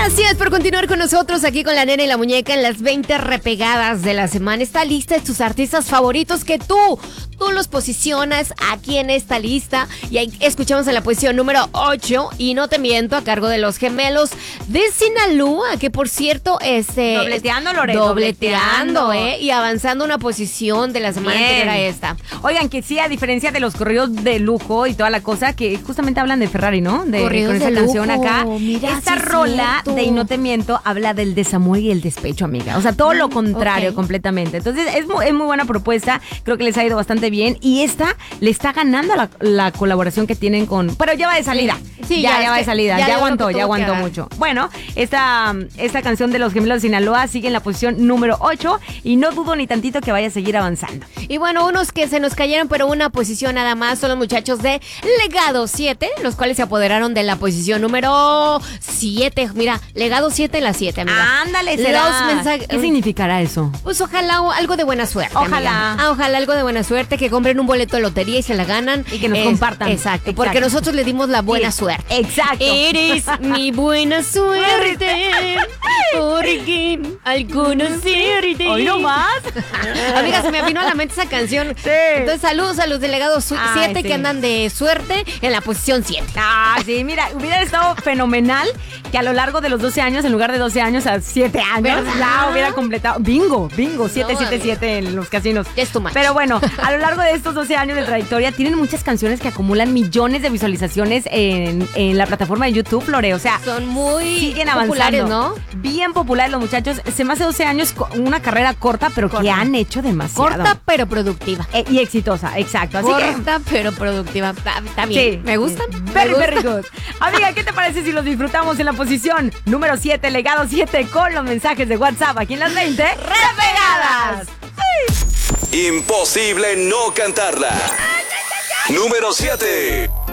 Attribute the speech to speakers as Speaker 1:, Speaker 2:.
Speaker 1: Gracias por continuar con nosotros aquí con la nena y la muñeca en las 20 repegadas de la semana. Esta lista de tus artistas favoritos que tú los posicionas aquí en esta lista. Y ahí escuchamos en la posición número 8, y no te miento, a cargo de los gemelos de Sinaloa, que por cierto,
Speaker 2: dobleteando, Lore,
Speaker 1: dobleteando, y avanzando una posición de la semana que era esta.
Speaker 2: Oigan, que sí, a diferencia de los corridos de lujo y toda la cosa, que justamente hablan de Ferrari, ¿no?
Speaker 1: Corridos
Speaker 2: con esa
Speaker 1: de
Speaker 2: canción
Speaker 1: lujo.
Speaker 2: acá.
Speaker 1: Mira,
Speaker 2: esta
Speaker 1: sí es
Speaker 2: rola
Speaker 1: cierto.
Speaker 2: de Y no te miento habla del desamor y el despecho, amiga. O sea, todo lo contrario,
Speaker 1: ok.
Speaker 2: completamente. Entonces, es muy buena propuesta. Creo que les ha ido bastante bien. Y esta le está ganando la colaboración que tienen con... Pero ya va de salida.
Speaker 1: Sí,
Speaker 2: ya va de salida.
Speaker 1: ya
Speaker 2: Ya
Speaker 1: dio lo que
Speaker 2: aguantó
Speaker 1: tuvo que
Speaker 2: mucho. Bueno, esta canción de los gemelos de Sinaloa sigue en la posición número 8 y no dudo ni tantito que vaya a seguir avanzando.
Speaker 1: Y bueno, unos que se nos cayeron, pero una posición nada más, son los muchachos de Legado 7, los cuales se apoderaron de la posición número 7. Mira, Legado 7 en la 7, amiga.
Speaker 2: Ándale, será.
Speaker 1: Los mensajes.
Speaker 2: ¿Qué significará eso?
Speaker 1: Pues ojalá algo de buena suerte.
Speaker 2: Ojalá.
Speaker 1: Amiga. Ojalá algo de buena suerte, que compren un boleto de lotería y se la ganan.
Speaker 2: Y que nos compartan.
Speaker 1: Exacto, porque nosotros le dimos la buena
Speaker 2: Sí,
Speaker 1: suerte.
Speaker 2: exacto.
Speaker 1: Eres mi buena suerte, porque al conocerte.
Speaker 2: Hoy no más.
Speaker 1: Amiga, se me vino a la mente esa canción.
Speaker 2: Sí.
Speaker 1: Entonces, saludos a los delegados 7
Speaker 2: Ay, sí.
Speaker 1: que andan de suerte en la posición 7.
Speaker 2: Ah, sí, mira, hubiera estado fenomenal que a lo largo de los 12 años, en lugar de 12 años a 7 años,
Speaker 1: ¿Verdad?
Speaker 2: ya hubiera completado. Bingo, 777 en los casinos.
Speaker 1: Es too much.
Speaker 2: Pero bueno, a lo largo de estos 12 años de trayectoria, tienen muchas canciones que acumulan millones de visualizaciones en la plataforma de YouTube, Lore. O sea,
Speaker 1: Son muy
Speaker 2: siguen
Speaker 1: populares,
Speaker 2: avanzando.
Speaker 1: ¿no?
Speaker 2: Bien populares los muchachos. Se me hace 12 años una carrera corta, pero que han hecho demasiado.
Speaker 1: Corta pero productiva.
Speaker 2: Y exitosa, exacto. Así que
Speaker 1: Corta pero productiva. Está bien.
Speaker 2: sí.
Speaker 1: Me gustan.
Speaker 2: Very good. Amiga, ¿qué te parece si los disfrutamos en la posición número 7, Legado 7, con los mensajes de WhatsApp aquí en las 20 repegadas?
Speaker 3: Imposible no cantarla. Número 7.